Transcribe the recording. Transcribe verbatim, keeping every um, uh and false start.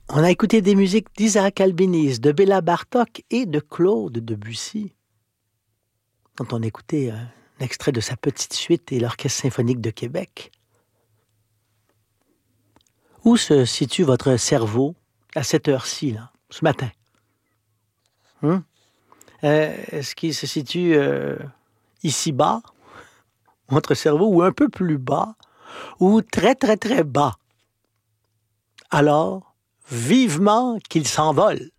On a écouté des musiques d'Isaac Albéniz, de Béla Bartók et de Claude Debussy. Quand on écoutait un extrait de sa petite suite et l'Orchestre symphonique de Québec. Où se situe votre cerveau à cette heure-ci, là, ce matin? Hum? Euh, est-ce qu'il se situe euh, ici-bas, votre cerveau, ou un peu plus bas, ou très, très, très bas? Alors, vivement qu'il s'envole.